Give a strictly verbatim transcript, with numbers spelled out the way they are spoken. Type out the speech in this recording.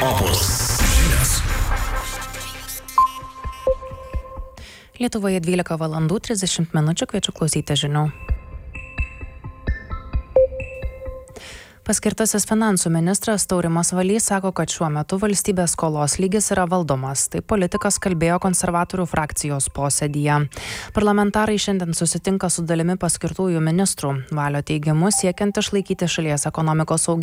Opus žinios. Lietuvoje dvylika valandų trisdešimt minučių, kviečiu klausyti žinių. Paskirtasis finansų ministras Taurimas Valys sako, kad šiuo metu valstybės skolos lygis yra valdomas. Taip politikas kalbėjo konservatorių frakcijos posėdyje. Parlamentarai šiandien susitinka su dalimi paskirtųjų ministrų. Valio teigimu, siekiant išlaikyti šalies ekonomikos augimą,